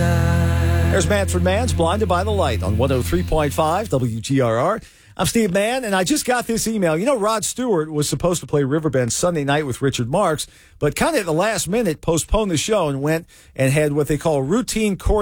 There's Manfred Mann's Blinded by the Light on 103.5 WGRR. I'm Steve Mann, and I just got this email. You know, Rod Stewart was supposed to play Riverbend Sunday night with Richard Marx, but kind of at the last minute postponed the show and went and had what they call routine